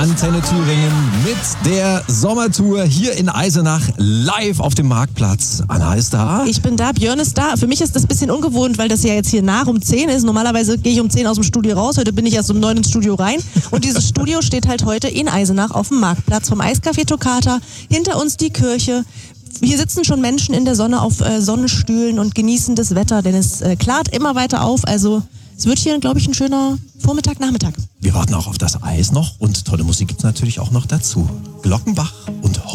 Antenne Thüringen mit der Sommertour hier in Eisenach live auf dem Marktplatz. Anna ist da. Ich bin da, Björn ist da. Für mich ist das ein bisschen ungewohnt, weil das ja jetzt hier nach um 10 ist. Normalerweise gehe ich um 10 aus dem Studio raus, heute bin ich erst um 9 ins Studio rein. Und dieses Studio steht halt heute in Eisenach auf dem Marktplatz vom Eiscafé Toccata. Hinter uns die Kirche. Hier sitzen schon Menschen in der Sonne auf Sonnenstühlen und genießen das Wetter, denn es klart immer weiter auf. Also es wird hier, glaube ich, ein schöner Vormittag, Nachmittag. Wir warten auch auf das Eis noch und tolle Musik gibt's natürlich auch noch dazu. Glockenbach und